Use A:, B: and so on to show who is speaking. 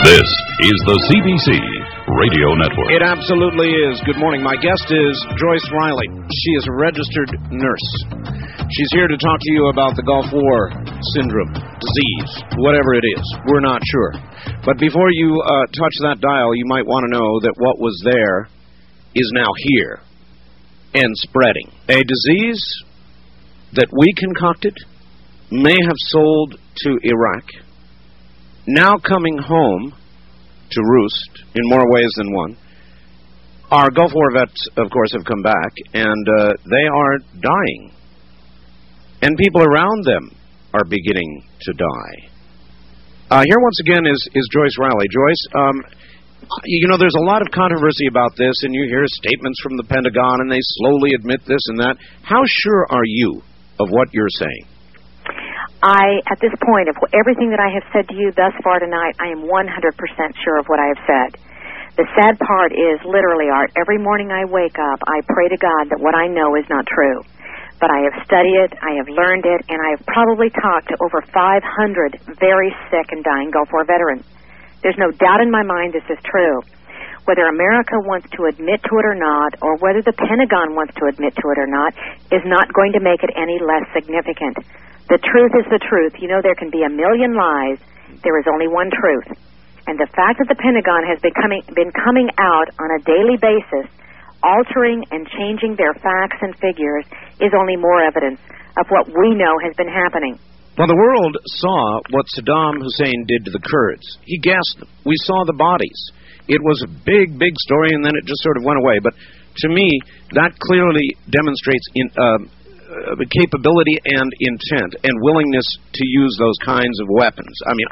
A: This is the CBC Radio Network.
B: It absolutely is. Good morning. My guest is Joyce Riley. She is a registered nurse. She's here to talk to you about the Gulf War syndrome, disease, whatever it is. We're not sure. But before you touch that dial, you might want to know that what was there is now here and spreading. A disease that we concocted, may have sold to Iraq, now coming home to roost in more ways than one. Our Gulf War vets, of course, have come back, and they are dying. And people around them are beginning to die. Here once again is Joyce Riley. Joyce, you know, there's a lot of controversy about this, and you hear statements from the Pentagon, and they slowly admit this and that. How sure are you of what you're saying?
C: At this point, of everything that I have said to you thus far tonight, I am 100% sure of what I have said. The sad part is, literally, Art, every morning I wake up, I pray to God that what I know is not true. But I have studied it, I have learned it, and I have probably talked to over 500 very sick and dying Gulf War veterans. There's no doubt in my mind this is true. Whether America wants to admit to it or not, or whether the Pentagon wants to admit to it or not, is not going to make it any less significant. The truth is the truth. You know, there can be a million lies. There is only one truth. And the fact that the Pentagon has been coming out on a daily basis, altering and changing their facts and figures, is only more evidence of what we know has been happening.
B: Well, the world saw what Saddam Hussein did to the Kurds. He gassed them. We saw the bodies. It was a big, big story, and then it just sort of went away. But to me, that clearly demonstrates capability and intent and willingness to use those kinds of weapons. I mean,